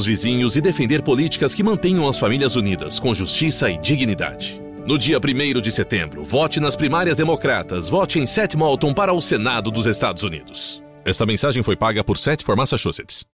vizinhos e defender políticas que mantenham as famílias unidas com justiça e dignidade. No dia 1º de setembro, vote nas primárias democratas, vote em Seth Moulton para o Senado dos Estados Unidos. Esta mensagem foi paga por Seth for Massachusetts.